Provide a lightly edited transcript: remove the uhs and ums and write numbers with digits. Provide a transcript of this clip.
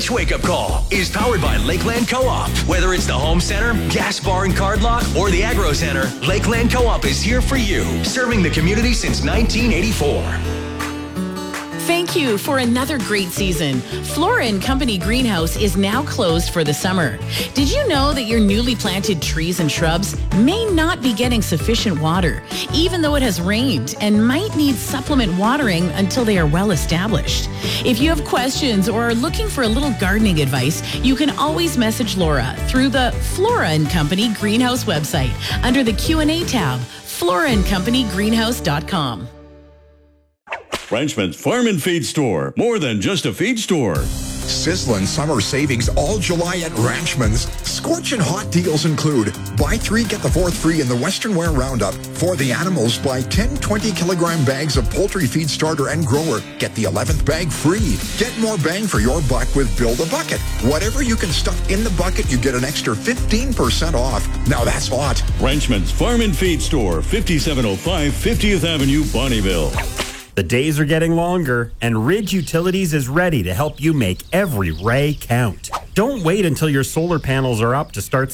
Lunch Wake Up Call is powered by Lakeland Co-op. Whether it's the home center, gas bar and card lock, or the agro center, Lakeland Co-op is here for you, serving the community since 1984. Thank you for another great season. Flora & Company Greenhouse is now closed for the summer. Did you know that your newly planted trees and shrubs may not be getting sufficient water, even though it has rained, and might need supplement watering until they are well established? If you have questions or are looking for a little gardening advice, you can always message Laura through the Flora & Company Greenhouse website under the Q&A tab, floraandcompanygreenhouse.com. Frenchman's Farm and Feed Store. More than just a feed store. Sizzling summer savings all July at Ranchman's. Scorching hot deals include buy 3, get the 4th free in the Western Wear Roundup. For the animals, buy 10 20-kilogram bags of poultry feed starter and grower. Get the 11th bag free. Get more bang for your buck with Build a Bucket. Whatever you can stuff in the bucket, you get an extra 15% off. Now that's hot. Ranchman's Farm and Feed Store, 5705 50th Avenue, Bonnyville. The days are getting longer, and Ridge Utilities is ready to help you make every ray count. Don't wait until your solar panels are up to start